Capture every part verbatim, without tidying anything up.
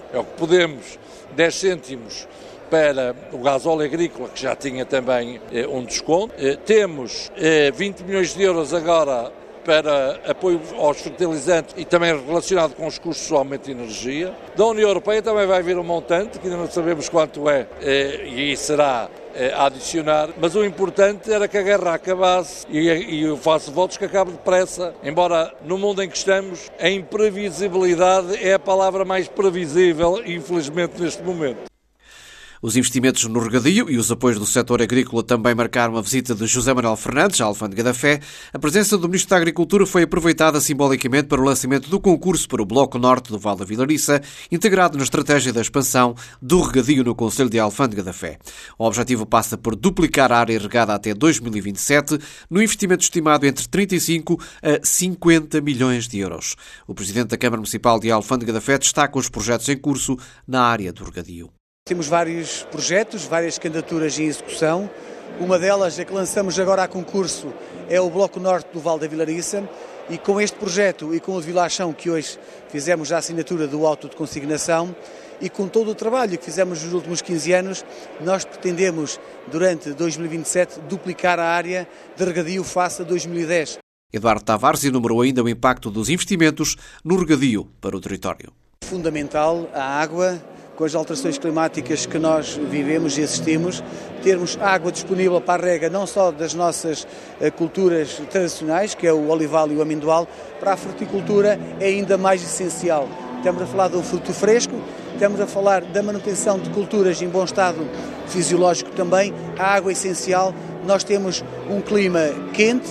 é o que podemos, dez cêntimos para o gasóleo agrícola, que já tinha também eh, um desconto. Eh, temos eh, vinte milhões de euros agora para apoio aos fertilizantes e também relacionado com os custos do aumento de energia. Da União Europeia também vai vir um montante, que ainda não sabemos quanto é, eh, e será eh, a adicionar, mas o importante era que a guerra acabasse e, e eu faço votos que acabe depressa, embora no mundo em que estamos, a imprevisibilidade é a palavra mais previsível, infelizmente, neste momento. Os investimentos no regadio e os apoios do setor agrícola também marcaram a visita de José Manuel Fernandes à Alfândega da Fé. A presença do Ministro da Agricultura foi aproveitada simbolicamente para o lançamento do concurso para o Bloco Norte do Val da Vilariça, integrado na estratégia da expansão do regadio no Concelho de Alfândega da Fé. O objetivo passa por duplicar a área irrigada até dois mil e vinte e sete, no investimento estimado entre trinta e cinco a cinquenta milhões de euros. O Presidente da Câmara Municipal de Alfândega da Fé destaca os projetos em curso na área do regadio. Temos vários projetos, várias candidaturas em execução. Uma delas, é que lançamos agora a concurso, é o Bloco Norte do Val da Vilariça, e com este projeto e com o de Vilachão, que hoje fizemos a assinatura do auto de consignação, e com todo o trabalho que fizemos nos últimos quinze anos, nós pretendemos, durante dois mil e vinte e sete, duplicar a área de regadio face a dois mil e dez. Eduardo Tavares enumerou ainda o impacto dos investimentos no regadio para o território. Fundamental a água, com as alterações climáticas que nós vivemos e assistimos, termos água disponível para a rega não só das nossas culturas tradicionais, que é o olival e o amendoal, para a fruticultura é ainda mais essencial. Estamos a falar de um fruto fresco, estamos a falar da manutenção de culturas em bom estado fisiológico também, a água é essencial, nós temos um clima quente,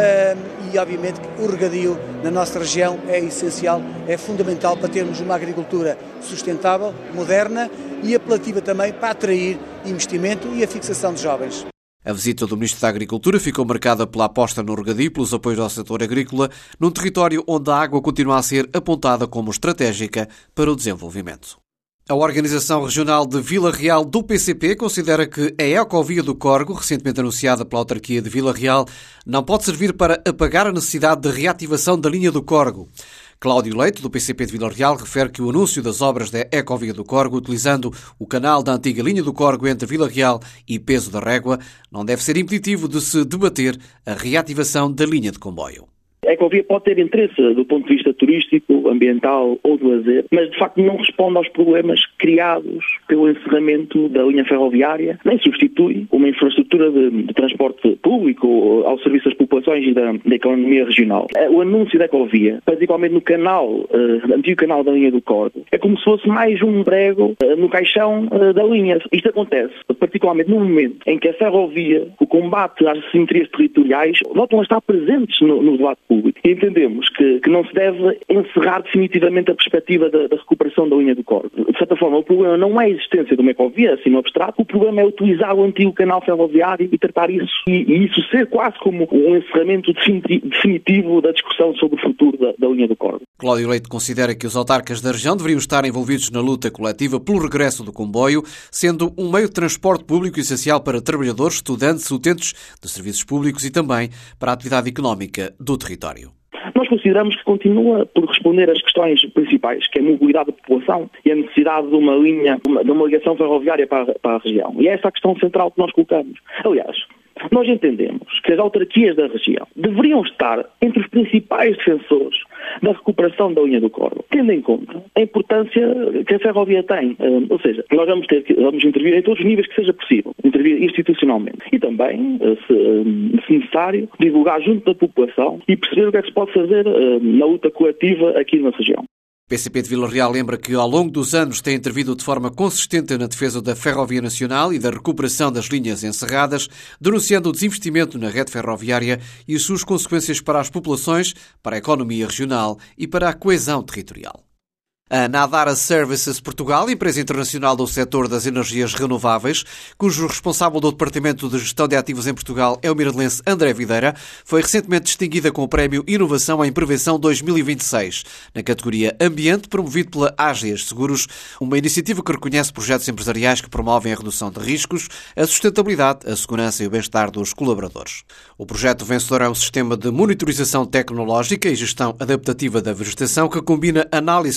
e obviamente o regadio na nossa região é essencial, é fundamental para termos uma agricultura sustentável, moderna e apelativa também para atrair investimento e a fixação de jovens. A visita do Ministro da Agricultura ficou marcada pela aposta no regadio, pelos apoios ao setor agrícola, num território onde a água continua a ser apontada como estratégica para o desenvolvimento. A Organização Regional de Vila Real do P C P considera que a Ecovia do Corgo, recentemente anunciada pela autarquia de Vila Real, não pode servir para apagar a necessidade de reativação da linha do Corgo. Cláudio Leite, do P C P de Vila Real, refere que o anúncio das obras da Ecovia do Corgo, utilizando o canal da antiga linha do Corgo entre Vila Real e Peso da Régua, não deve ser impeditivo de se debater a reativação da linha de comboio. A Ecovia pode ter interesse do ponto de vista turístico, ambiental ou de lazer, mas de facto não responde aos problemas criados pelo encerramento da linha ferroviária, nem substitui uma infraestrutura de, de transporte público ao serviço das populações e da, da economia regional. O anúncio da Ecovia, particularmente no canal, uh, antigo canal da linha do Corgo, é como se fosse mais um prego uh, no caixão uh, da linha. Isto acontece particularmente no momento em que a ferrovia, o combate às assimetrias territoriais, voltam a estar presentes no, no debate público. E entendemos que, que não se deve encerrar definitivamente a perspectiva da, da recuperação da linha do Corgo. De certa forma, o problema não é a existência de uma ecovia, assim no abstrato, o problema é utilizar o antigo canal ferroviário e tratar isso, e, e isso ser quase como um encerramento definitivo da discussão sobre o futuro da, da linha do Corgo. Cláudio Leite considera que os autarcas da região deveriam estar envolvidos na luta coletiva pelo regresso do comboio, sendo um meio de transporte público essencial para trabalhadores, estudantes, utentes de serviços públicos e também para a atividade económica do território. Nós consideramos que continua por responder às questões principais, que é a mobilidade da população e a necessidade de uma linha, de uma ligação ferroviária para, para a região. E é essa a questão central que nós colocamos. Aliás, nós entendemos que as autarquias da região deveriam estar entre os principais defensores da recuperação da linha do Corgo, tendo em conta a importância que a ferrovia tem. Ou seja, nós vamos ter que vamos intervir em todos os níveis que seja possível, intervir institucionalmente e também, se, se necessário, divulgar junto da população e perceber o que é que se pode fazer na luta coletiva aqui na região. O P C P de Vila Real lembra que ao longo dos anos tem intervido de forma consistente na defesa da ferrovia nacional e da recuperação das linhas encerradas, denunciando o desinvestimento na rede ferroviária e as suas consequências para as populações, para a economia regional e para a coesão territorial. A Nadara Services Portugal, empresa internacional do setor das energias renováveis, cujo responsável do Departamento de Gestão de Ativos em Portugal é o miradolense André Videira, foi recentemente distinguida com o Prémio Inovação em Prevenção dois mil e vinte e seis, na categoria Ambiente, promovido pela Ágeas Seguros, uma iniciativa que reconhece projetos empresariais que promovem a redução de riscos, a sustentabilidade, a segurança e o bem-estar dos colaboradores. O projeto vencedor é um sistema de monitorização tecnológica e gestão adaptativa da vegetação que combina análise por satélite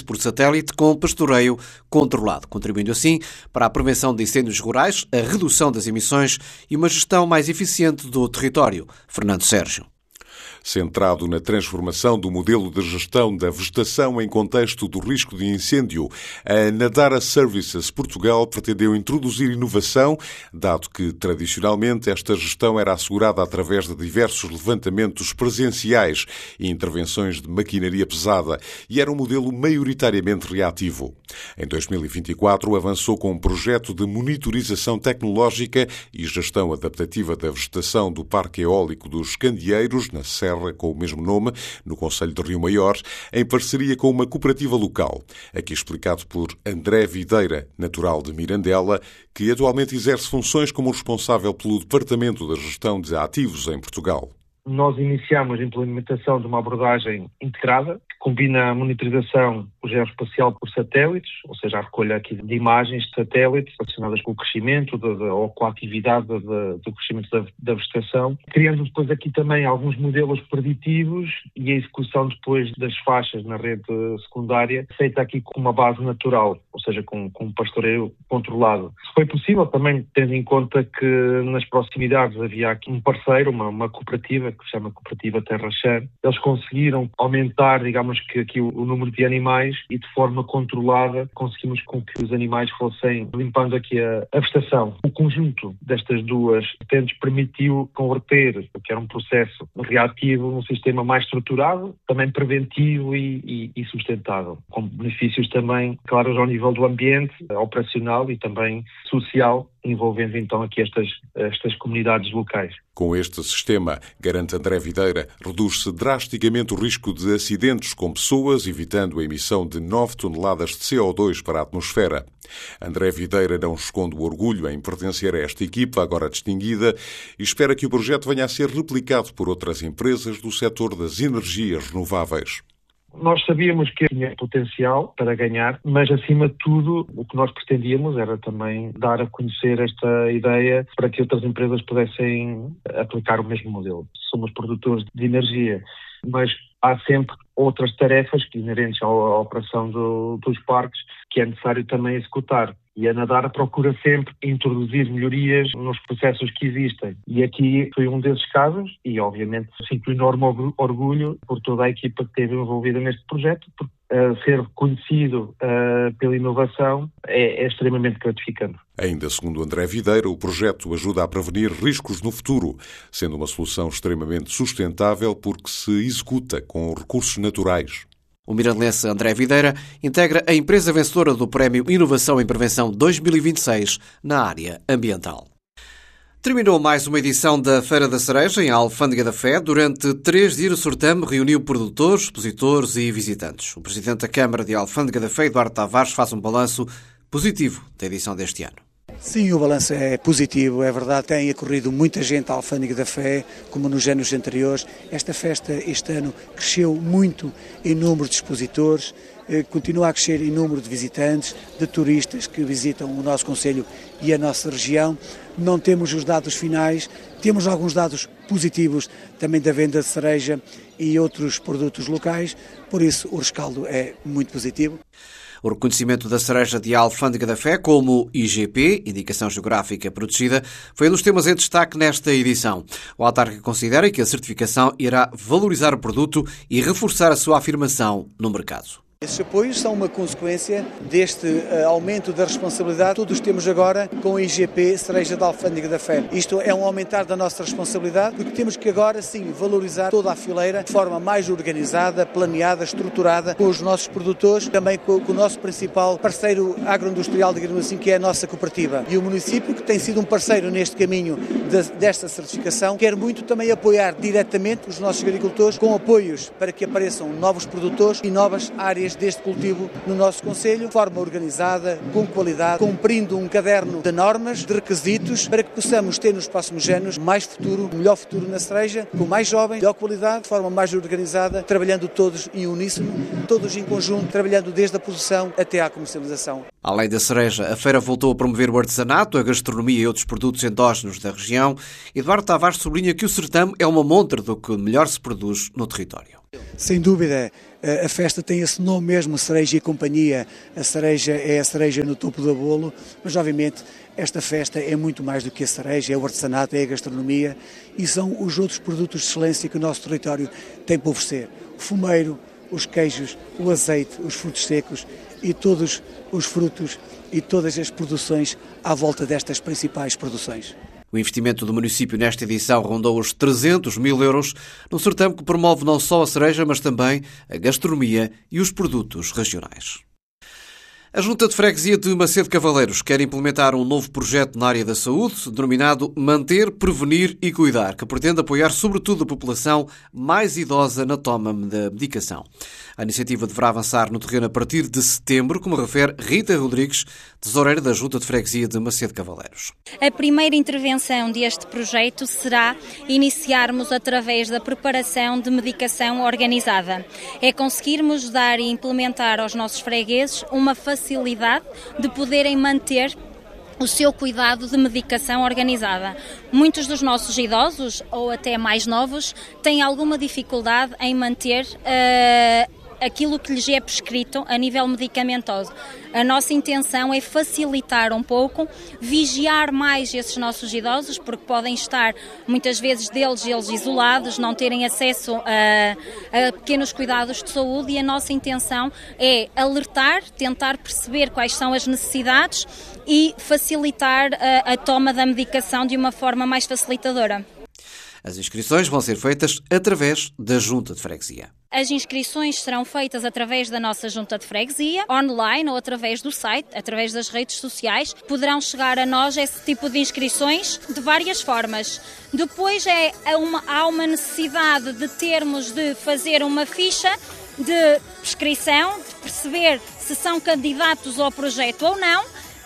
satélite com pastoreio controlado, contribuindo assim para a prevenção de incêndios rurais, a redução das emissões e uma gestão mais eficiente do território. Fernando Sérgio. Centrado na transformação do modelo de gestão da vegetação em contexto do risco de incêndio, a Nadara Services Portugal pretendeu introduzir inovação, dado que, tradicionalmente, esta gestão era assegurada através de diversos levantamentos presenciais e intervenções de maquinaria pesada, e era um modelo maioritariamente reativo. Em dois mil e vinte e quatro, avançou com um projeto de monitorização tecnológica e gestão adaptativa da vegetação do Parque Eólico dos Candeeiros, na Serra, com o mesmo nome, no concelho de Rio Maior, em parceria com uma cooperativa local. Aqui explicado por André Videira, natural de Mirandela, que atualmente exerce funções como responsável pelo Departamento da Gestão de Ativos em Portugal. Nós iniciamos a implementação de uma abordagem integrada, que combina a monitorização geoespacial por satélites, ou seja, a recolha aqui de imagens de satélites relacionadas com o crescimento de, de, ou com a atividade de, de, do crescimento da, da vegetação, criando depois aqui também alguns modelos preditivos e a execução depois das faixas na rede secundária, feita aqui com uma base natural, ou seja, com, com um pastoreio controlado. Se foi possível, também tendo em conta que nas proximidades havia aqui um parceiro, uma, uma cooperativa, que se chama Cooperativa Terra Chã, eles conseguiram aumentar, digamos que aqui o, o número de animais e de forma controlada conseguimos com que os animais fossem limpando aqui a, a vegetação. O conjunto destas duas vertentes permitiu converter o que era um processo reativo num sistema mais estruturado, também preventivo e, e, e sustentável, com benefícios também claros ao nível do ambiente, operacional e também social, envolvendo então aqui estas, estas comunidades locais. Com este sistema, garante André Videira, reduz-se drasticamente o risco de acidentes com pessoas, evitando a emissão de nove toneladas de C O dois para a atmosfera. André Videira não esconde o orgulho em pertencer a esta equipa, agora distinguida, e espera que o projeto venha a ser replicado por outras empresas do setor das energias renováveis. Nós sabíamos que tinha potencial para ganhar, mas acima de tudo o que nós pretendíamos era também dar a conhecer esta ideia para que outras empresas pudessem aplicar o mesmo modelo. Somos produtores de energia, mas há sempre outras tarefas inerentes à operação do, dos parques que é necessário também executar. E a Nadara procura sempre introduzir melhorias nos processos que existem. E aqui foi um desses casos e, obviamente, sinto enorme orgulho por toda a equipa que esteve envolvida neste projeto, porque uh, ser conhecido uh, pela inovação é, é extremamente gratificante. Ainda segundo André Videira, o projeto ajuda a prevenir riscos no futuro, sendo uma solução extremamente sustentável porque se executa com recursos naturais. O mirandelense André Videira integra a empresa vencedora do Prémio Inovação em Prevenção dois mil e vinte e seis na área ambiental. Terminou mais uma edição da Feira da Cereja em Alfândega da Fé. Durante três dias o certame reuniu produtores, expositores e visitantes. O presidente da Câmara de Alfândega da Fé, Eduardo Tavares, faz um balanço positivo da edição deste ano. Sim, o balanço é positivo, é verdade, tem ocorrido muita gente à Alfândega da Fé, como nos anos anteriores. Esta festa este ano cresceu muito em número de expositores, continua a crescer em número de visitantes, de turistas que visitam o nosso concelho e a nossa região. Não temos os dados finais, temos alguns dados positivos também da venda de cereja e outros produtos locais, por isso o rescaldo é muito positivo. O reconhecimento da cereja de Alfândega da Fé como I G P, Indicação Geográfica Protegida, foi um dos temas em destaque nesta edição. O autarca considera que a certificação irá valorizar o produto e reforçar a sua afirmação no mercado. Esses apoios são uma consequência deste uh, aumento da responsabilidade que todos temos agora com a I G P Cereja da Alfândega da Fé. Isto é um aumentar da nossa responsabilidade, porque temos que agora sim valorizar toda a fileira de forma mais organizada, planeada, estruturada, com os nossos produtores, também com, com o nosso principal parceiro agroindustrial, digamos assim, que é a nossa cooperativa. E o município, que tem sido um parceiro neste caminho de, desta certificação, quer muito também apoiar diretamente os nossos agricultores com apoios para que apareçam novos produtores e novas áreas deste cultivo no nosso concelho, de forma organizada, com qualidade, cumprindo um caderno de normas, de requisitos, para que possamos ter nos próximos anos mais futuro, melhor futuro na cereja, com mais jovens, melhor qualidade, de forma mais organizada, trabalhando todos em uníssono, todos em conjunto, trabalhando desde a produção até à comercialização. Além da cereja, a feira voltou a promover o artesanato, a gastronomia e outros produtos endógenos da região. Eduardo Tavares sublinha que o certame é uma montra do que melhor se produz no território. Sem dúvida, a festa tem esse nome mesmo, Cereja e Companhia. A cereja é a cereja no topo do bolo, mas obviamente esta festa é muito mais do que a cereja, é o artesanato, é a gastronomia e são os outros produtos de excelência que o nosso território tem para oferecer. O fumeiro, os queijos, o azeite, os frutos secos e todos os frutos e todas as produções à volta destas principais produções. O investimento do município nesta edição rondou os trezentos mil euros, num certame que promove não só a cereja, mas também a gastronomia e os produtos regionais. A Junta de Freguesia de Macedo Cavaleiros quer implementar um novo projeto na área da saúde, denominado Manter, Prevenir e Cuidar, que pretende apoiar sobretudo a população mais idosa na toma da medicação. A iniciativa deverá avançar no terreno a partir de setembro, como refere Rita Rodrigues, tesoureira da Junta de Freguesia de Macedo Cavaleiros. A primeira intervenção deste projeto será iniciarmos através da preparação de medicação organizada. É conseguirmos dar e implementar aos nossos fregueses uma facilidade de poderem manter o seu cuidado de medicação organizada. Muitos dos nossos idosos, ou até mais novos, têm alguma dificuldade em manter uh, aquilo que lhes é prescrito a nível medicamentoso. A nossa intenção é facilitar um pouco, vigiar mais esses nossos idosos, porque podem estar, muitas vezes, deles eles isolados, não terem acesso a, a pequenos cuidados de saúde, e a nossa intenção é alertar, tentar perceber quais são as necessidades e facilitar a, a toma da medicação de uma forma mais facilitadora. As inscrições vão ser feitas através da Junta de Freguesia. As inscrições serão feitas através da nossa Junta de Freguesia, online ou através do site, através das redes sociais. Poderão chegar a nós esse tipo de inscrições de várias formas. Depois é uma, há uma necessidade de termos de fazer uma ficha de prescrição, de perceber se são candidatos ao projeto ou não, uh,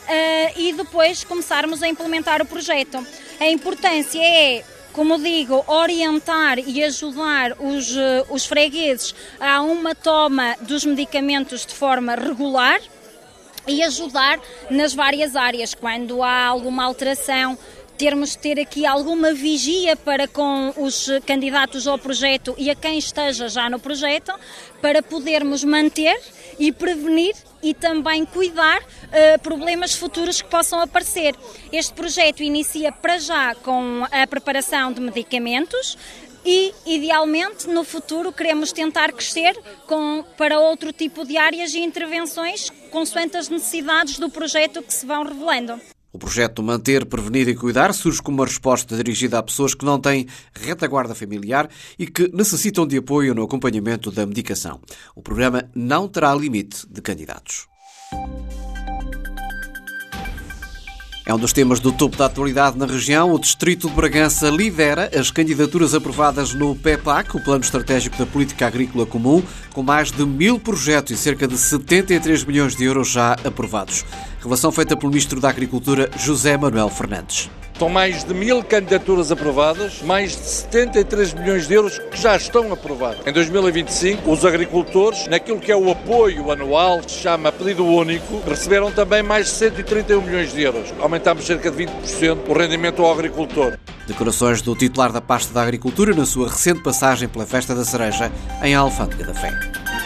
e depois começarmos a implementar o projeto. A importância é, como digo, orientar e ajudar os, os fregueses a uma toma dos medicamentos de forma regular e ajudar nas várias áreas. Quando há alguma alteração, termos de ter aqui alguma vigia para com os candidatos ao projeto e a quem esteja já no projeto, para podermos manter e prevenir e também cuidar uh, problemas futuros que possam aparecer. Este projeto inicia para já com a preparação de medicamentos e, idealmente, no futuro queremos tentar crescer com, para outro tipo de áreas e intervenções consoante as necessidades do projeto que se vão revelando. O projeto Manter, Prevenir e Cuidar surge como uma resposta dirigida a pessoas que não têm retaguarda familiar e que necessitam de apoio no acompanhamento da medicação. O programa não terá limite de candidatos. É um dos temas do topo da atualidade na região. O Distrito de Bragança lidera as candidaturas aprovadas no P E P A C, o Plano Estratégico da Política Agrícola Comum, com mais de mil projetos e cerca de setenta e três milhões de euros já aprovados. Revelação feita pelo Ministro da Agricultura, José Manuel Fernandes. São mais de mil candidaturas aprovadas, mais de setenta e três milhões de euros que já estão aprovados. Em dois mil e vinte e cinco, os agricultores, naquilo que é o apoio anual, que se chama pedido único, receberam também mais de cento e trinta e um milhões de euros. Aumentámos cerca de vinte por cento o rendimento ao agricultor. Declarações do titular da pasta da Agricultura na sua recente passagem pela Festa da Cereja em Alfândega da Fé.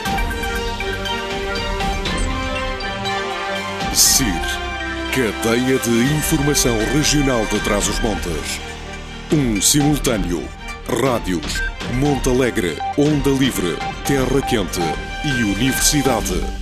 C I R, Cadeia de Informação Regional de Trás-os-Montes. Um simultâneo. Rádios, Monte Alegre, Onda Livre, Terra Quente e Universidade.